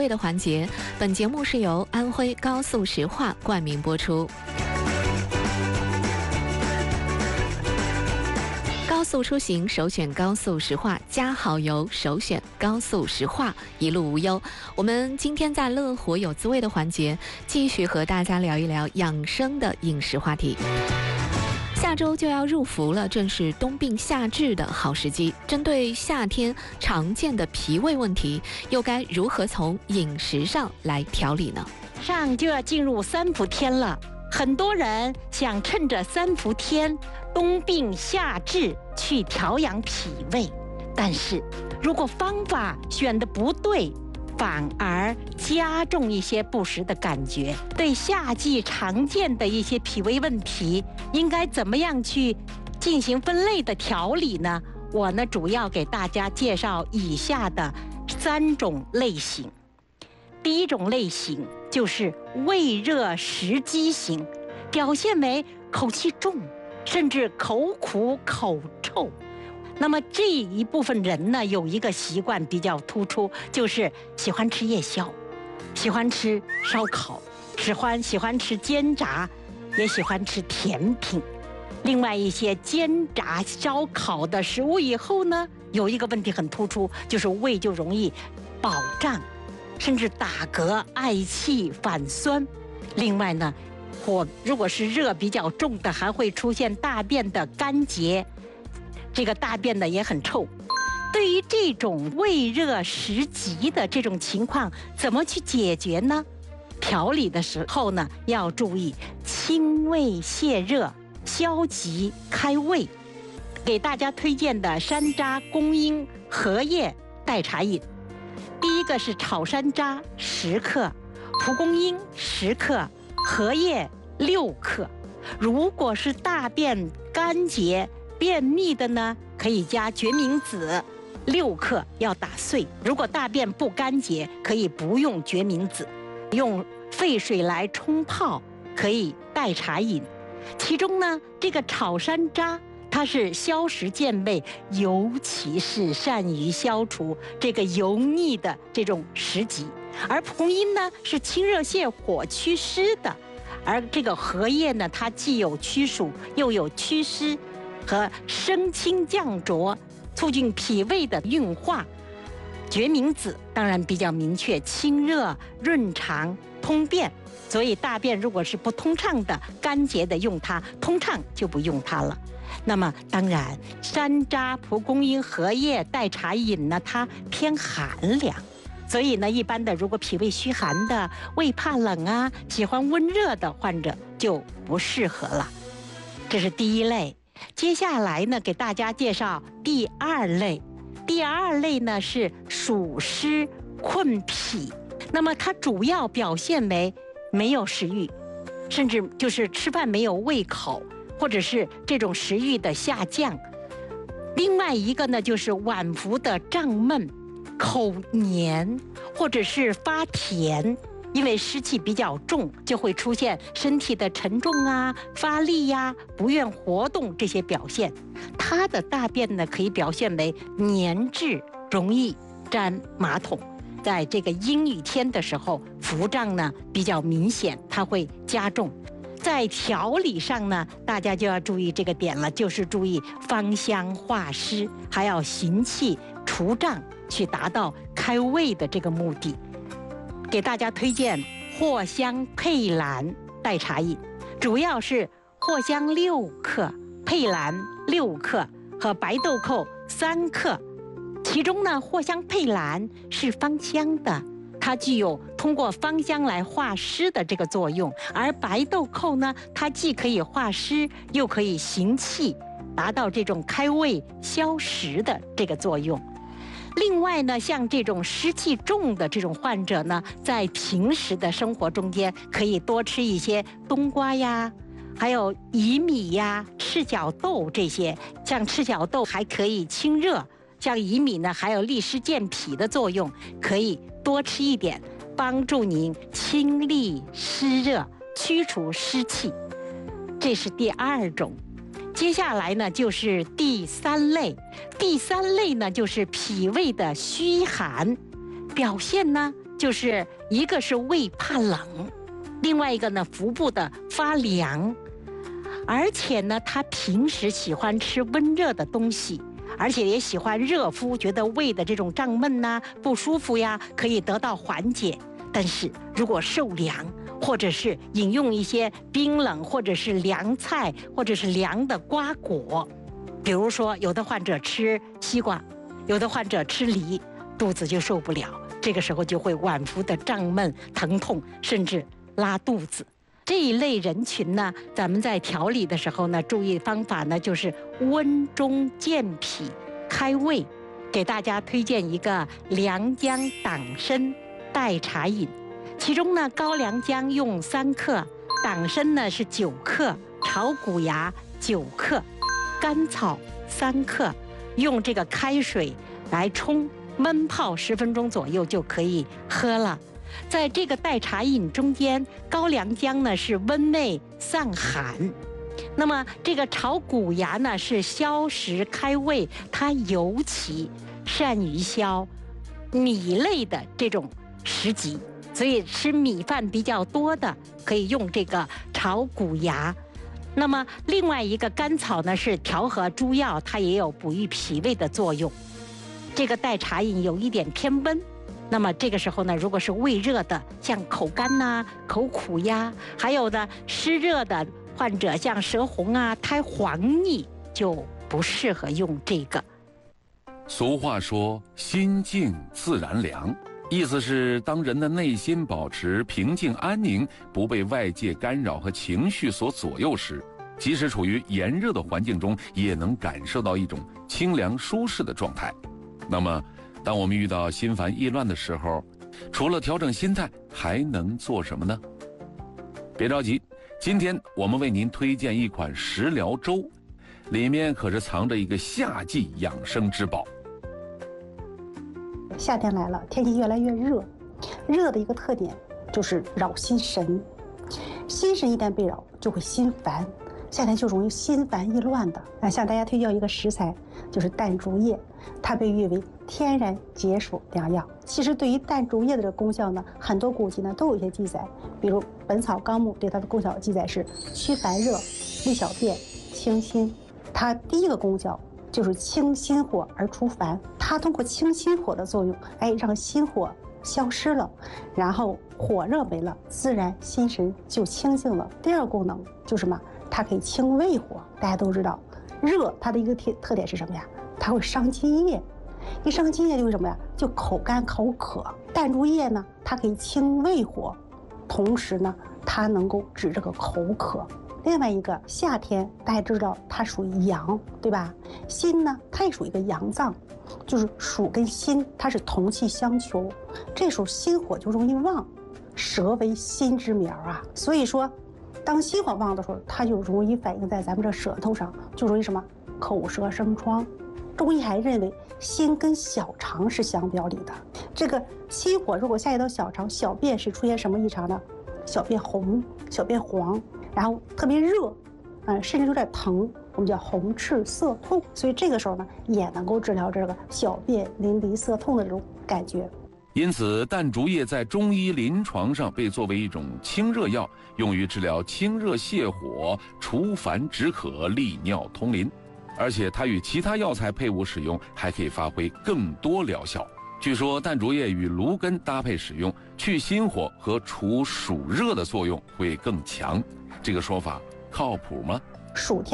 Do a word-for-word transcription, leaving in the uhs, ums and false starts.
味的环节。本节目是由安徽高速石化冠名播出。高速出行首选高速石化，加好油首选高速石化，一路无忧。我们今天在乐活有滋味的环节，继续和大家聊一聊养生的饮食话题。下周就要入伏了，正是冬病夏治的好时机。针对夏天常见的脾胃问题，又该如何从饮食上来调理呢？ 上就要进入三伏天了，很多人想趁着三伏天冬病夏治去调养脾胃，但是如果方法选得不对，反而加重一些不适的感觉。对夏季常见的一些脾胃问题，应该怎么样去进行分类的调理呢？我呢，主要给大家介绍以下的三种类型。第一种类型就是胃热食积型，表现为口气重，甚至口苦口臭。那么这一部分人呢，有一个习惯比较突出，就是喜欢吃夜宵，喜欢吃烧烤，喜欢喜欢吃煎炸，也喜欢吃甜品。另外一些煎炸烧烤的食物以后呢，有一个问题很突出，就是胃就容易饱胀，甚至打嗝、嗳气、反酸。另外呢，或如果是热比较重的，还会出现大便的干结，这个大便呢也很臭。对于这种胃热食积的这种情况，怎么去解决呢？调理的时候呢，要注意清胃泻热、消积开胃。给大家推荐的山楂、公英、荷叶代茶饮。第一个是炒山楂十克，蒲公英十克，荷叶六克。如果是大便干结、便秘的呢，可以加决明子六克，要打碎。如果大便不干结，可以不用决明子，用沸水来冲泡，可以代茶饮。其中呢，这个炒山楂它是消食健胃，尤其是善于消除这个油腻的这种食积。而蒲公英呢，是清热泻火、祛湿的。而这个荷叶呢，它既有驱暑，又有祛湿和升清降浊，促进脾胃的运化。决明子当然比较明确，清热润肠通便，所以大便如果是不通畅的、干结的用它，通畅就不用它了。那么当然，山楂、蒲公英、荷叶代茶饮呢，它偏寒凉，所以呢，一般的如果脾胃虚寒的、胃怕冷啊、喜欢温热的患者就不适合了。这是第一类。接下来呢，给大家介绍第二类。第二类呢是暑湿困脾，那么它主要表现为没有食欲，甚至就是吃饭没有胃口，或者是这种食欲的下降。另外一个呢，就是脘腹的胀闷、口黏，或者是发甜。因为湿气比较重，就会出现身体的沉重啊、发力呀、啊、不愿活动这些表现。它的大便呢，可以表现为黏滞，容易沾马桶。在这个阴雨天的时候，腹胀呢比较明显，它会加重。在调理上呢，大家就要注意这个点了，就是注意芳香化湿，还要行气除胀，去达到开胃的这个目的。给大家推荐藿香佩兰代茶饮，主要是藿香六克、佩兰六克和白豆蔻三克。其中呢，藿香佩兰是芳香的，它具有通过芳香来化湿的这个作用，而白豆蔻呢，它既可以化湿，又可以行气，达到这种开胃消食的这个作用。另外呢，像这种湿气重的这种患者呢，在平时的生活中间可以多吃一些冬瓜呀，还有薏米呀、赤小豆这些。像赤小豆还可以清热，像薏米呢还有利湿健脾的作用，可以多吃一点，帮助您清利湿热，驱除湿气。这是第二种。接下来呢，就是第三类。第三类呢，就是脾胃的虚寒，表现呢就是一个是胃怕冷，另外一个呢腹部的发凉，而且呢他平时喜欢吃温热的东西，而且也喜欢热敷，觉得胃的这种胀闷呐、不舒服呀可以得到缓解。但是如果受凉，或者是饮用一些冰冷或者是凉菜或者是凉的瓜果，比如说有的患者吃西瓜，有的患者吃梨，肚子就受不了，这个时候就会脘腹的胀闷、疼痛，甚至拉肚子。这一类人群呢，咱们在调理的时候呢，注意方法呢就是温中健脾、开胃。给大家推荐一个良姜党参代茶饮，其中呢高良姜用三克，党参呢是九克，炒谷芽九克，甘草三克，用这个开水来冲，焖泡十分钟左右就可以喝了。在这个代茶饮中间，高良姜呢是温胃散寒，那么这个炒谷芽呢是消食开胃，它尤其善于消米类的这种食疾，所以吃米饭比较多的可以用这个炒谷芽。那么另外一个甘草呢是调和诸药，它也有补益脾胃的作用。这个代茶饮有一点偏温，那么这个时候呢，如果是胃热的，像口干呐、啊、口苦呀，还有呢湿热的患者，像舌红啊、苔黄腻，就不适合用这个。 俗话说心静自然凉，意思是当人的内心保持平静安宁，不被外界干扰和情绪所左右时，即使处于炎热的环境中，也能感受到一种清凉舒适的状态。那么当我们遇到心烦意乱的时候，除了调整心态，还能做什么呢？别着急，今天我们为您推荐一款食疗粥，里面可是藏着一个夏季养生之宝。 夏天来了，天气越来越热，热的一个特点就是扰心神，心神一旦被扰就会心烦，夏天就容易心烦意乱的。啊，向大家推荐一个食材，就是淡竹叶，它被誉为天然解暑良药。其实对于淡竹叶的这个功效呢，很多古籍呢都有一些记载，比如《本草纲目》对它的功效记载是祛烦热、利小便、清心。它第一个功效就是清心火而除烦，它通过清心火的作用，哎，让心火消失了，然后火热没了，自然心神就清静了。第二个功能就是什么？它可以清胃火。大家都知道，热它的一个特特点是什么呀？它会伤津液，一伤津液就会什么呀？就口干口渴。淡竹叶呢，它可以清胃火，同时呢，它能够治这个口渴。另外一个，夏天大家知道它属于阳，对吧？心呢，它也属于一个阳脏，就是暑跟心它是同气相求，这时候心火就容易旺，舌为心之苗啊。所以说，当心火旺的时候，它就容易反映在咱们这舌头上，就容易什么口舌生疮。中医还认为心跟小肠是相表里的，这个心火如果下移到小肠，小便是出现什么异常呢？小便红，小便黄，然后特别热，嗯、呃，甚至有点疼，我们叫红赤涩痛。所以这个时候呢，也能够治疗这个小便淋漓涩痛的这种感觉。 因此，淡竹叶在中医临床上被作为一种清热药，用于治疗清热泻火、除烦止渴、利尿通淋。而且它与其他药材配伍使用，还可以发挥更多疗效。据说淡竹叶与芦根搭配使用，去心火和除暑热的作用会更强。这个说法靠谱吗？ 暑天